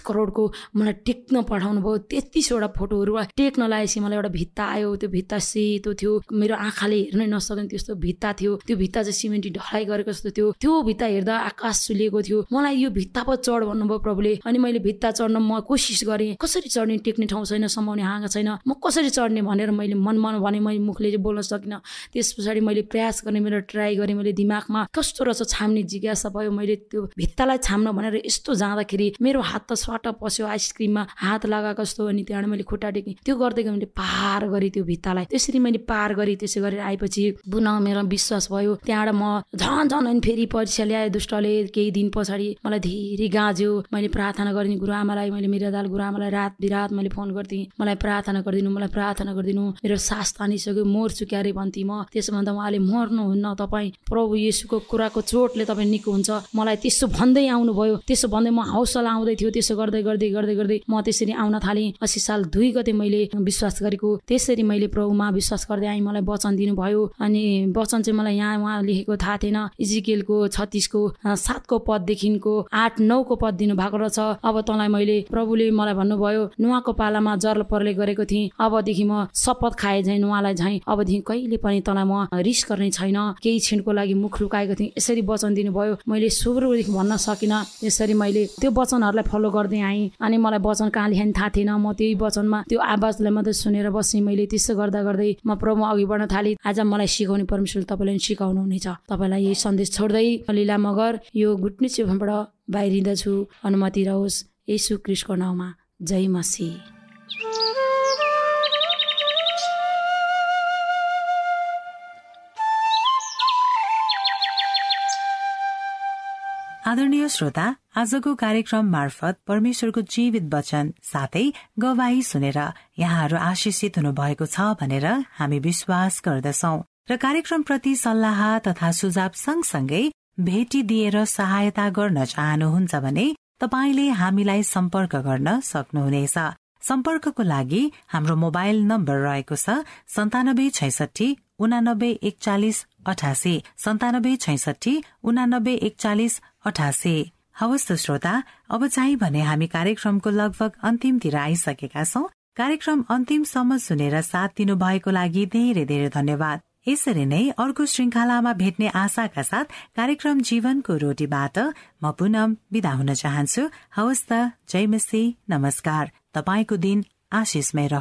करोडको मलाई टेक्न पठाउनु भयो। 33वटा फोटोहरू टेक्न लागेपछि मलाई एउटा भित्ता आयो। त्यो भित्ता सेतो थियो, मेरो आँखाले हेर्नै नसक्ने त्यस्तो भित्ता थियो। त्यो भित्ता चाहिँ सिमेन्टी ढलाइ गरेको जस्तो थियो। त्यो भित्ता हेर्दा आकाश सुलिएको थियो। मलाई यो भित्ता पो चढ भन्नुभयो प्रभुले। अनि मैले भित्ता चढ्न म कोसिस गरेँ, कसरी चढ्ने, टेक्ने ठाउँ छैन, समाउने हाँगा छैन, म कसरी चढ्ने भनेर मैले मनमा भने, मैले मुखले चाहिँ बोल्न सकिनँ। त्यस पछाडि मैले प्रयास गरेँ, मेरो ट्राई गरेँ, मैले दिमागमा कस्तो रहेछ छाम्ने जिज्ञासा भयो। मैले त्यो भित्तालाई छाम्न भनेर यस्तो जाँदाखेरि मेरो हात त स्वाट पस्यो, आइसक्रिममा हात लगाएको जस्तो। अनि त्यहाँबाट मैले खुट्टा टेकेँ, त्यो गर्दै मैले पार गरेँ त्यो भित्तालाई। त्यसरी मैले पार गरेँ। त्यसै गरेर आएपछि पुनः मेरो विश्वास भयो। त्यहाँबाट म झन् अनि फेरि परीक्षा ल्याएँ दुष्टले। केही दिन पछाडि मलाई धेरै गाँज्यो। मैले प्रार्थना गर्ने गुरुआमालाई, मैले मेरो दाल गुरुआमालाई रात बिरात मैले फोन गर्थेँ, मलाई प्रार्थना गरिदिनु, मलाई प्रार्थना गरिदिनु, मेरो सास तानिसक्यो, मर्छु क्यारे भन्थेँ म। त्यसो भन्दा उहाँले मर्नुहुन्न, तपाईँ प्रभु येशूको कुराको चोटले तपाईँ निको हुन्छ, मलाई त्यसो भन्दै आउनुभयो। त्यसो भन्दै म हौसला आउँदै थियो। त्यसो गर्दै गर्दै गर्दै गर्दै म त्यसरी आउन थालेँ। 80 साल 2 गते मैले विश्वास गरेको। त्यसरी मैले प्रभुमा विश्वास गर्दै आएँ। मलाई वचन दिनुभयो। अनि वचन चाहिँ मलाई यहाँ उहाँ लेखेको थाहा थिएन। इजिकेलको 36को 7को पददेखिको 8-9को पद दिनु भएको रहेछ। अब तँलाई मैले, प्रभुले मलाई भन्नुभयो, नुहाको पालामा जल परले गरेको थिएँ, अबदेखि म शपथ खाए झैँ नुहालाई झैँ अबदेखि कहिले पनि तँलाई म रिस गर्ने छैन। केही क्षणको लागि मुख लुकाएको थिएँ, यसरी वचन दिनुभयो। मैले सुरुदेखि भन्न सकिनँ। यसरी मैले त्यो वचनहरूलाई फलो गर्दै आएँ। अनि मलाई वचन कहाँ लेख्ने थाहा थिएन। म त्यही वचनमा त्यो आवाजलाई मात्रै सुनेर बसेँ। मैले त्यसो गर्दा गर्दै म प्रभु अघि बढ्न थालेँ। आज मलाई सिकाउने परमेश्वरले तपाईँलाई सिकाउनु हुनेछ। तपाईँलाई यही सन्देश छोड्दै लीला मगर यो गुटनी चिफबाट बाहिरिँदछु। अनुमति रहोस् येशू ख्रीष्टको नाउँमा। जय मसीह। आदरणीय श्रोता, आजको कार्यक्रम मार्फत परमेश्वरको जीवित वचन साथै गवाही सुनेर यहाँहरू आशिषित हुनुभएको छ भनेर हामी विश्वास गर्दछौं। र कार्यक्रम प्रति सल्लाह तथा सुझाव सँगसँगै भेटी दिएर सहायता गर्न चाहनुहुन्छ भने तपाईले हामीलाई सम्पर्क गर्न सक्नुहुनेछ। सम्पर्कको लागि हाम्रो मोबाइल नम्बर रहेको छ 9766 89 41 88 97 66 89 41 88। हवस् त श्रोता, अब चाहिँ भने हामी कार्यक्रमको लगभग अन्तिमतिर आइसकेका छौं। कार्यक्रम अन्तिमसम्म सुनेर साथ दिनु भएको लागि धेरै धेरै धन्यवाद। यसरी नै अर्को श्रृंखलामा भेट्ने आशाका साथ कार्यक्रम जीवनको रोटीबाट म पुनः बिदा हुन चाहन्छु। हवस् त, जय मसीह, नमस्कार। तपाईको दिन आशिषमय रहोस्।